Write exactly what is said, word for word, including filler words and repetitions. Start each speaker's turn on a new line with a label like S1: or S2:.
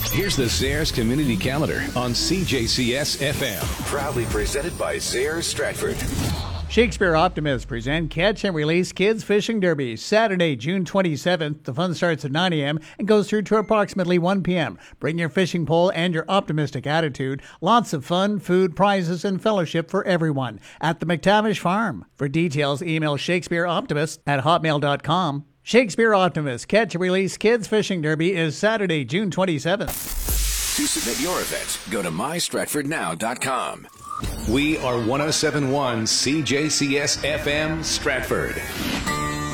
S1: Here's the Zayres Community Calendar on C J C S F M. Proudly presented by Zayres Stratford.
S2: Shakespeare Optimists present Catch and Release Kids Fishing Derby, Saturday, June twenty-seventh. The fun starts at nine a.m. and goes through to approximately one p.m. Bring your fishing pole and your optimistic attitude. Lots of fun, food, prizes, and fellowship for everyone at the McTavish Farm. For details, email shakespeareoptimist at hotmail dot com. Shakespeare Optimists Catch and Release Kids Fishing Derby is Saturday, June twenty-seventh.
S1: To submit your event, go to my stratford now dot com. We are one oh seven point one C J C S F M Stratford.